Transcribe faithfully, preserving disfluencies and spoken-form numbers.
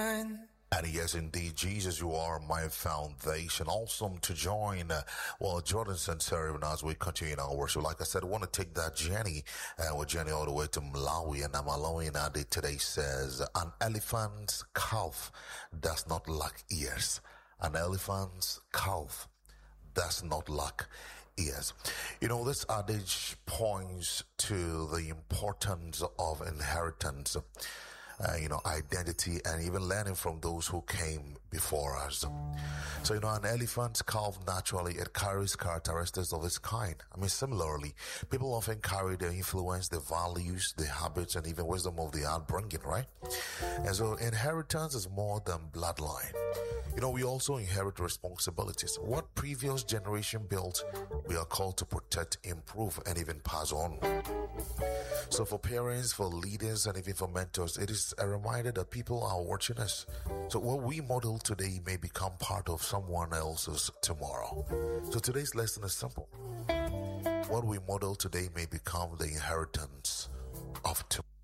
And yes, indeed, Jesus, you are my foundation. Awesome to join, uh, well, Jordan Senserim as we continue in our worship. Like I said, I want to take that journey, and uh, we're journey all the way to Malawi. And Malawi Nadi today says, an elephant's calf does not lack ears. An elephant's calf does not lack ears. You know, this adage points to the importance of inheritance. Uh, you know, identity, and even learning from those who came before us. So, you know, an elephant's calf, naturally, it carries characteristics of its kind. I mean, similarly, people often carry the influence, the values, the habits, and even wisdom of the upbringing, right? And so inheritance is more than bloodline. You know, we also inherit responsibilities. What previous generation built, we are called to protect, improve, and even pass on. So for parents, for leaders, and even for mentors, it is a reminder that people are watching us. So what we model today may become part of someone else's tomorrow. So today's lesson is simple. What we model today may become the inheritance of tomorrow.